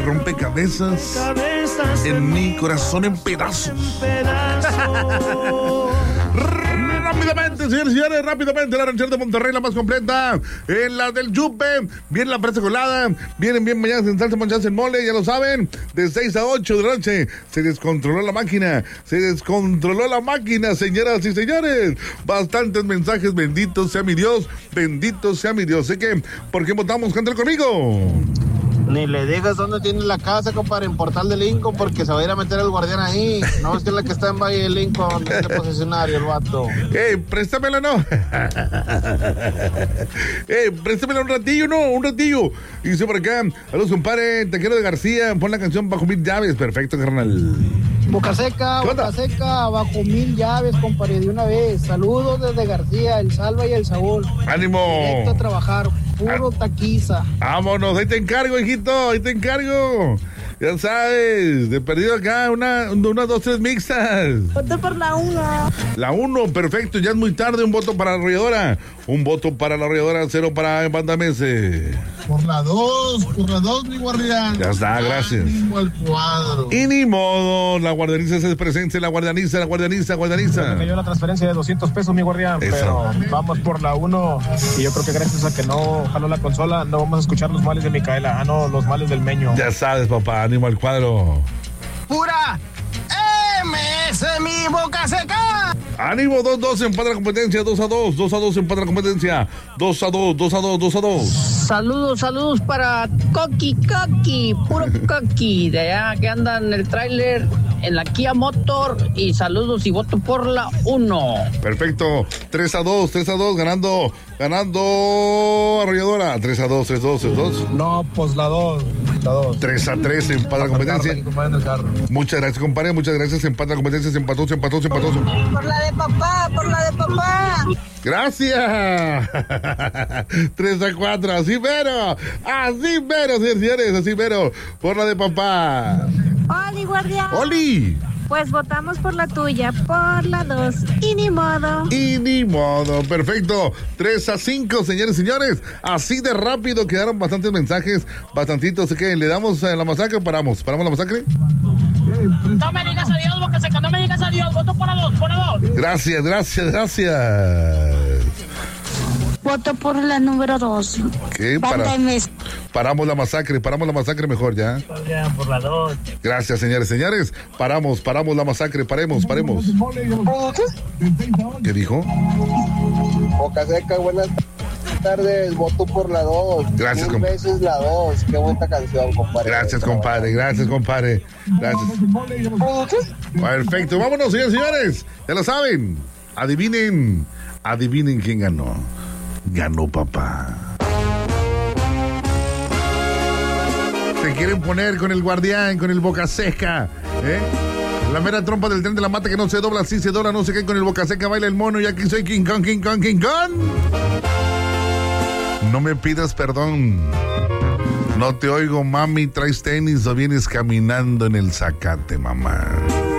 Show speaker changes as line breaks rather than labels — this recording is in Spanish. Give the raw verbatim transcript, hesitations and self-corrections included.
Rompecabezas en mi corazón en pedazos. Rápidamente, señores y señores, rápidamente, la ranchera de Monterrey, la más completa, en la del Yupe, viene la presa colada, vienen bien mañana en salsa manchada en mole, ya lo saben, de seis a ocho de la noche, se descontroló la máquina, se descontroló la máquina, señoras y señores, bastantes mensajes, bendito sea mi Dios, bendito sea mi Dios, sé que, ¿por qué votamos? Cántale conmigo.
Ni le digas dónde tiene la casa, compadre, en Portal de Lincoln, porque se va a ir a meter el guardián ahí. No, es que es la que está en Valle de Lincoln, este posesionario, el vato.
¡Ey, préstamela, no! ¡Ey, préstamela un ratillo, no! ¡Un ratillo! Y dice por acá, saludos, compadre, Taquero de García, pon la canción Bajo Mil Llaves. Perfecto, carnal.
Boca Seca, Boca Seca, Bajo Mil Llaves, compadre, de una vez. Saludos desde García, el Salva y el Saúl.
¡Ánimo!
Directo a trabajar, puro taquiza.
¡Vámonos! Ahí te encargo, hijito, ahí te encargo. Ya sabes, de perdido acá, una, una, dos, tres mixtas.
Voto por la uno.
La uno, perfecto, ya es muy tarde, un voto para la arrolladora. Un voto para la arrolladora, cero para Banda Mese.
Por la dos, por la dos, mi guardián.
Ya está, gracias.
Ánimo al cuadro.
Y ni modo, la guardaniza se presente, la guardaniza, la guardaniza, guardaniza.
Me cayó la transferencia de doscientos pesos, mi guardián,
Eso.
pero vamos por la uno. Y yo creo que gracias a que no jaló la consola, no vamos a escuchar los males de Micaela, ah, no, los males del Meño.
Ya sabes, papá, ánimo al cuadro.
¡Pura M S, mi Boca Seca!
Ánimo, dos dos, empata la competencia, dos a dos, dos a dos, empata la competencia, dos a dos, dos a dos, dos a dos.
Saludos, saludos para Coqui, Coqui, puro Coqui, de allá que anda en el tráiler, en la Kia Motor, y saludos y voto por la uno.
Perfecto, tres a dos, tres a dos, ganando, ganando arrolladora, tres a dos, tres a dos, tres a dos.
No, pues la dos, la dos.
tres a tres, empata la competencia. Muchas gracias, compadre, muchas gracias, empata la competencia, se empató, se empató, se empató.
Por la de papá, por la de papá.
Gracias. tres a cuatro, así mero, así mero, señores, señores, así mero, por la de papá.
Oli, guardián.
Oli.
Pues votamos por la tuya, por la dos. Y ni modo.
Y ni modo, perfecto. tres a cinco, señores y señores. Así de rápido quedaron bastantes mensajes, bastantitos. Así que le damos a la masacre, paramos. ¿Paramos la masacre?
No me digas adiós, Boca Seca, no me digas adiós, voto por la dos, por la dos.
Gracias, gracias, gracias.
Voto por la número dos.
¿Qué? Para, paramos la masacre, paramos la masacre mejor ya.
Por la dos.
Gracias, señores, señores. Paramos, paramos la masacre, paremos, paremos. ¿Qué dijo?
Boca Seca, buenas tardes, voto por la dos.
Gracias,
Mil
compadre.
veces la dos, qué buena canción, compadre.
Gracias, compadre, gracias, compadre. Gracias. Perfecto, vámonos, señores, señores. Ya lo saben. Adivinen, adivinen quién ganó. Ganó papá. Se quieren poner con el guardián, con el Boca Seca, ¿eh? La mera trompa del tren de la mata que no se dobla, sí se dobla, no sé qué, con el Boca Seca baila el mono y aquí soy King Kong, King Kong, King Kong. No me pidas perdón. No te oigo, mami, traes tenis o vienes caminando en el zacate, mamá.